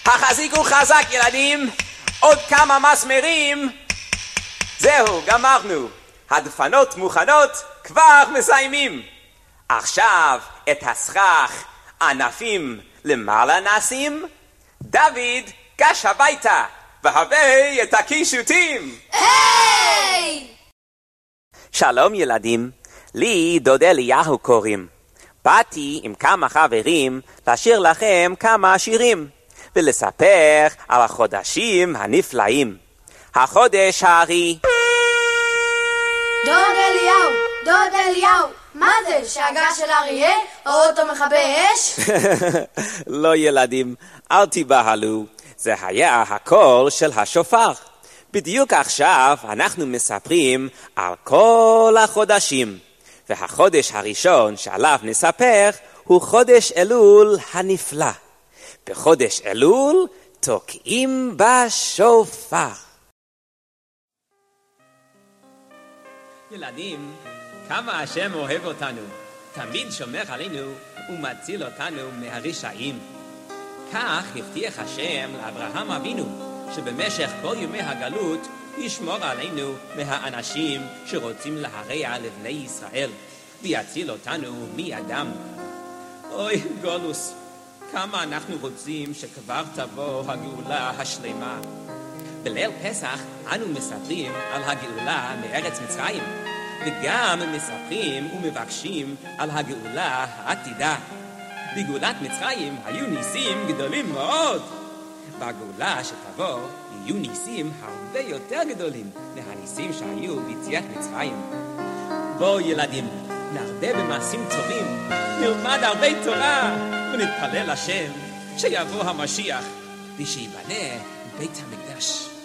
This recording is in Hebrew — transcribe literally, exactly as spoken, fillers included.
החזיקו חזק ילדים, עוד כמה מסמרים. זהו, גמרנו. הדפנות מוכנות, כבר מסיימים. עכשיו את הסכך ענפים למעלה נשים. דוד גש הביתה והבא את הקישוטים. היי! שלום ילדים, לי דוד אליהו קוראים. באתי עם כמה חברים לשיר לכם כמה שירים ולספר על החודשים הנפלאים. החודש הארי. דוד אליהו, דוד אליהו, מה זה, שאגה של אריה או אותו מכבי אש? לא ילדים, אל תיבהלו, זה היה הקול של השופר. בדיוק עכשיו אנחנו מספרים על כל החודשים, והחודש הראשון שעליו נספר הוא חודש אלול הנפלא. בחודש אלול תוקעים בשופר. ילדים, כמה השם אוהב אותנו, תמיד שומר עלינו ומציל אותנו מהרשעים. כך הבטיח השם לאברהם אבינו, שבמשך כל ימי הגלות ישמור עלינו מהאנשים שרוצים להרע לבני ישראל, ויציל אותנו מידם. אוי גולוס, כמה אנחנו רוצים שכבר תבוא הגאולה השלמה. בליל פסח אנו מספרים על הגאולה מארץ מצרים, וגם מספרים ומבקשים על הגאולה העתידה. בגאולת מצרים היו ניסים גדולים מאוד. בגאולה שתבוא יהיו ניסים הרבה יותר גדולים מהניסים שהיו ביציאת מצרים. בואו ילדים, נרבה במעשים טובים, נלמד הרבה תורה ונתפלל לשם שיבוא המשיח ושיבנה בית המקדש.